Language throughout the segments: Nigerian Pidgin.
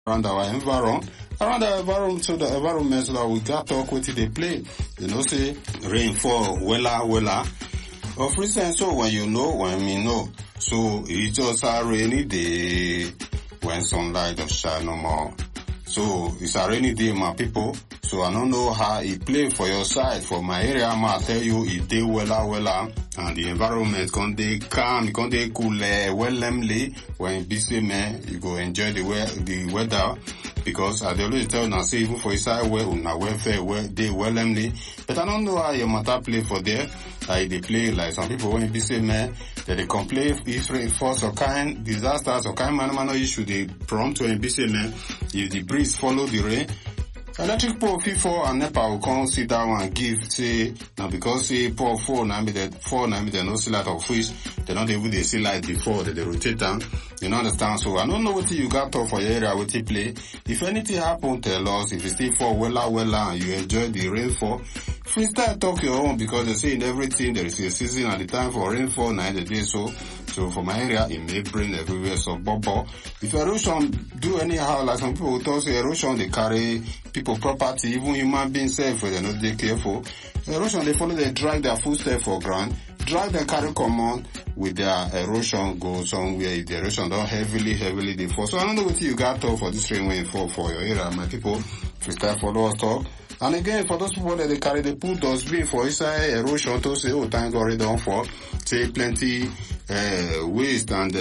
around our environment. Around the environment, so the environment so that we got talk with they play. You know, say rain fall, wella. But for instance, so when you know, when me know, so it's just a rainy day when sunlight don't shine no more. So it's a rainy day, my people. So I don't know how it play for your side. For my area, I tell you it day wella, and the environment can they calm, can they cool, wellemly. When busy man, you go enjoy the weather. Because I always tell now, say even for inside where una welfare where they wellemly. But I don't know how your matter play for there. Like they play like some people when you say man that they complain if rain falls or kind disasters or kind man issue they prompt when you say man if the breeze follow the rain. Electric pole fall and NEPA will come sit down and give say now because say pole fall now me they no see light of fish they don't even they see light before they rotate down. You know understand? So I don't know what you got to for your area what you play. If anything happen, tell us. If you still fall wella and you enjoy the rainfall, freestyle talk your own because they say in everything there is a season and the time for rainfall now the day so for my area it may bring everywhere so bubble. If erosion do anyhow like some people talk say erosion they carry people property even human beings safe when they're not they careful. Erosion they follow they drag their footsteps for ground. Drag them carry common with their erosion go somewhere if the erosion don't heavily they fall. So I don't know what you got to for this rain when fall for your area, my people. Freestyle follow us talk. And again, for those people that they carry, they put dustbin for inside erosion to say, oh, thank God, it don't fall. Say plenty, waste and,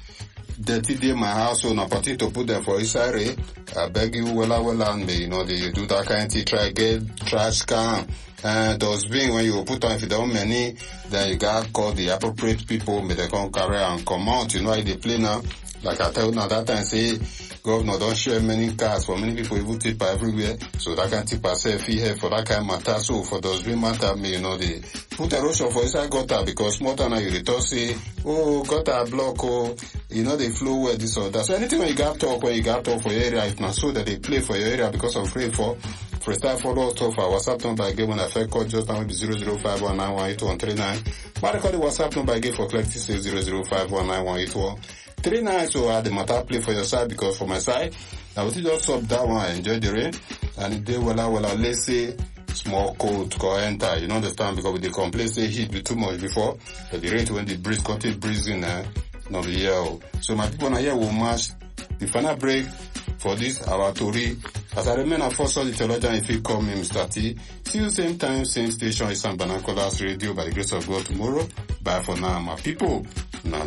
dirty day my house, so no party to put them for inside rain. I beg you, wella, and me, you know, they do that kind of thing, try get trash can. Dustbin, when you put on, if you don't many, then you got call the appropriate people, may they come carry and come out, you know how they play now. Like I tell you now, that time say, governor don't share many cars for many people, even tip everywhere. So that kind of tip herself here for that kind of matter. So for dustbin matter, me, you know, they put erosion for inside gutter because more than you, they talk say, oh, gutter block, oh, you know, they flow where this or that. So anything when you got talk for your area, if not so that they play for your area because of rainfall. Freestyle follow us for our WhatsApp number again when I first call just now with 005191839. But I call the WhatsApp number again for clarity say 005191839. So I had the matter play for your side because for my side, I will just stop that one and enjoy the rain. And if they well, let's say small cold go enter, you know understand because with the complaint say heat be too much before, but the rate when the breeze got it breezing no be here. So my people now here will match the final break for this our story. As I remain a first the theologian if you call me Mr. T. See you same time, same station, Isan Banacolas Radio by the grace of God tomorrow. Bye for now, my people.